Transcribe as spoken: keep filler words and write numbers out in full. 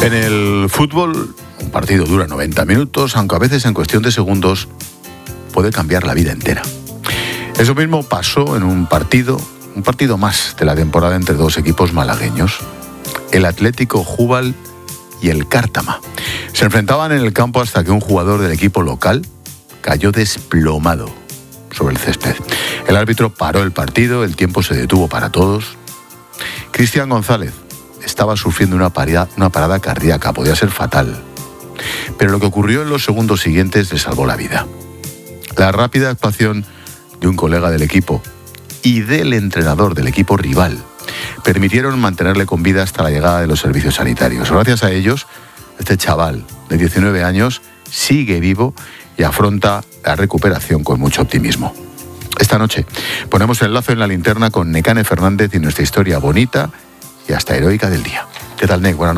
En el fútbol, un partido dura noventa minutos, aunque a veces en cuestión de segundos puede cambiar la vida entera. Eso mismo pasó en un partido, un partido más de la temporada entre dos equipos malagueños, el Atlético Júbal y el Cártama. Se enfrentaban en el campo hasta que un jugador del equipo local cayó desplomado sobre el césped. El árbitro paró el partido, el tiempo se detuvo para todos. Cristian González estaba sufriendo una parada, una parada cardíaca, podía ser fatal. Pero lo que ocurrió en los segundos siguientes le salvó la vida. La rápida actuación de un colega del equipo y del entrenador del equipo rival permitieron mantenerle con vida hasta la llegada de los servicios sanitarios. Gracias a ellos, este chaval de diecinueve años sigue vivo y afronta la recuperación con mucho optimismo. Esta noche ponemos el lazo en la linterna con Nekane Fernández y nuestra historia bonita y hasta heroica del día. ¿Qué tal, Nek? Buenas noches.